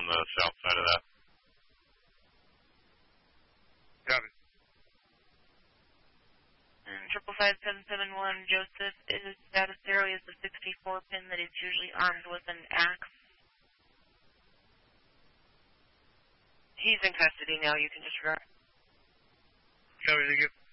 on the south side of that. Copy. And 55771 Joseph, his status there is the 64 pin that is usually armed with an axe. He's in custody now. You can disregard. Copy, thank you.